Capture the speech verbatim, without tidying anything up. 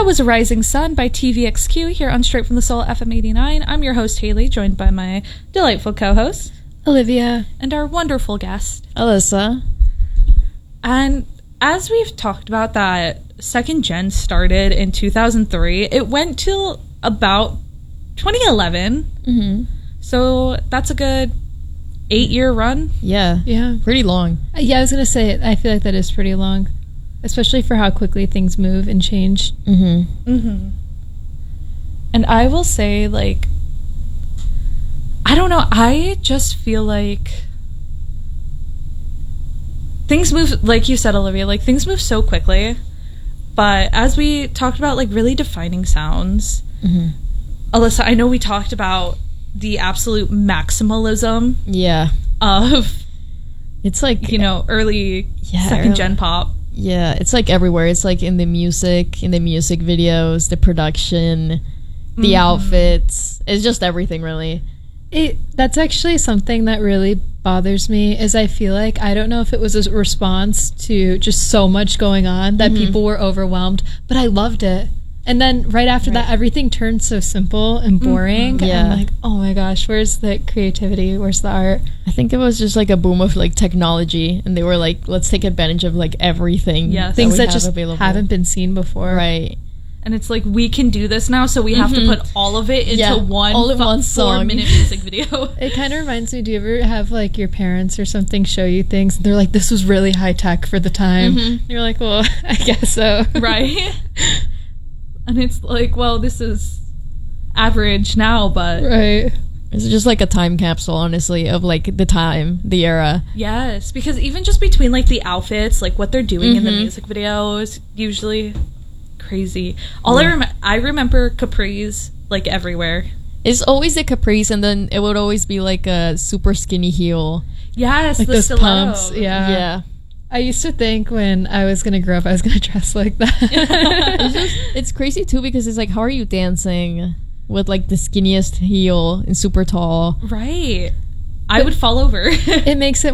That was Rising Sun by T V X Q here on Straight from the Soul F M eighty-nine. I'm your host, Haley, joined by my delightful co-host, Olivia, and our wonderful guest, Alyssa. And as we've talked about, that second gen started in two thousand three. It went till about twenty eleven. Mm-hmm. So that's a good eight-year run. Yeah. Yeah. Pretty long. Yeah, I was going to say, I feel like that is pretty long. Especially for how quickly things move and change. Mm-hmm. Mm-hmm. And I will say, like, I don't know, I just feel like things move, like you said, Olivia, like, things move so quickly. But as we talked about, like, really defining sounds, Mm-hmm. Alyssa, I know we talked about the absolute maximalism Yeah. of, It's like, you know, early Yeah, second gen early- pop. yeah, it's like everywhere. It's like in the music, in the music videos, the production, the Mhm. outfits. It's just everything, really. It That's actually something that really bothers me, is I feel like, I don't know if it was a response to just so much going on that Mhm. people were overwhelmed, but I loved it. And then right after Right. that, everything turned so simple and boring. Mhm. Yeah. I'm like, oh my gosh, where's the creativity? Where's the art? I think it was just like a boom of like technology, and they were like, let's take advantage of like everything. Yes. Things we that have just available. haven't been seen before. Right. And it's like, we can do this now, so we have to Mhm. put all of it into Yeah, one, all in fu- one song. four-minute music video. It kind of reminds me, do you ever have like your parents or something show you things? They're like, this was really high tech for the time. Mhm. You're like, well, I guess so. Right? And it's like, well, this is average now, but Right. It's just like a time capsule, honestly, of like the time, the era. yes, because even just between like the outfits, like what they're doing in the Mhm. music videos, usually crazy. All I Yeah. rem- I remember capris like everywhere. It's always the capris, and then it would always be like a super skinny heel. Yes, Like the those stiletto. pumps. Yeah. yeah. I used to think when I was going to grow up, I was going to dress like that. It's just, it's crazy too, because it's like, how are you dancing with like the skinniest heel and super tall? Right. I would fall over. It makes it